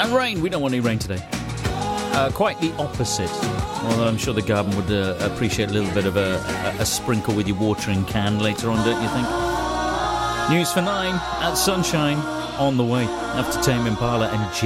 And rain. We don't want any rain today. Quite the opposite. Although I'm sure the garden would appreciate a little bit of a sprinkle with your watering can later on, don't you think? News for 9 at Sunshine on the way after Tame Impala and